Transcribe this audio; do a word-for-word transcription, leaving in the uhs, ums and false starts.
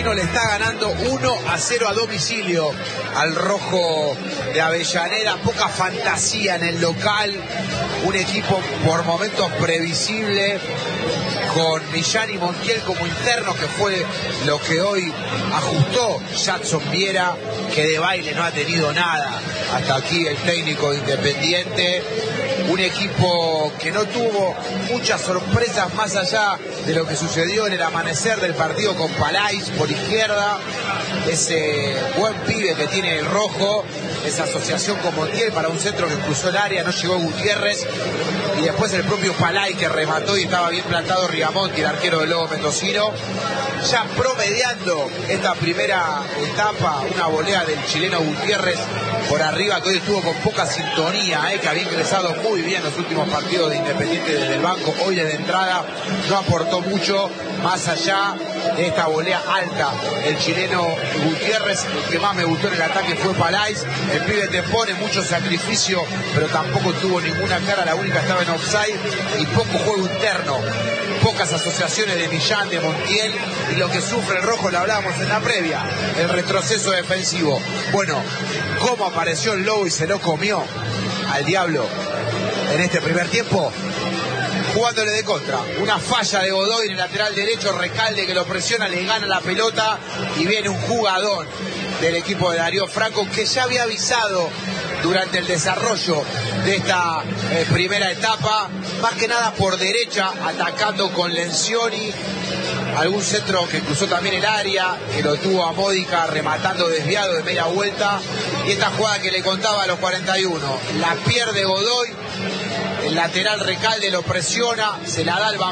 Argentino le está ganando uno a cero a domicilio al rojo de Avellaneda. Poca fantasía en el local, un equipo por momentos previsible, con Millán y Montiel como internos, que fue lo que hoy ajustó Jadson Viera, que de baile no ha tenido nada hasta aquí el técnico de Independiente. Un equipo que no tuvo muchas sorpresas más allá de lo que sucedió en el amanecer del partido con Palais por izquierda, ese buen pibe que tiene el rojo, esa asociación con Montiel para un centro que cruzó el área, no llegó Gutiérrez, y después el propio Palais que remató y estaba bien plantado Rigamonti, el arquero del Lobo Mendocino. Ya promediando esta primera etapa, una volea del chileno Gutiérrez por arriba, que hoy estuvo con poca sintonía, eh, que había ingresado muy bien en los últimos partidos de Independiente desde el banco. Hoy desde entrada no aportó mucho, más allá de esta volea alta el chileno Gutiérrez. El que más me gustó en el ataque fue Palais. El pibe te pone mucho sacrificio, pero tampoco tuvo ninguna cara, la única estaba en offside, y poco juego interno, pocas asociaciones de Millán, de Montiel, y lo que sufre el rojo, lo hablábamos en la previa, el retroceso defensivo. Bueno, cómo apareció el Lobo y se lo comió al diablo en este primer tiempo, jugándole de contra. Una falla de Godoy en el lateral derecho, Recalde que lo presiona, le gana la pelota y viene un jugadón del equipo de Darío Franco, que ya había avisado durante el desarrollo de esta eh, primera etapa, más que nada por derecha, atacando con Lencioni, algún centro que cruzó también el área, que lo tuvo a Módica rematando desviado de media vuelta, y esta jugada que le contaba a los cuarenta y uno, la pierde Godoy, el lateral Recalde lo presiona, se la da al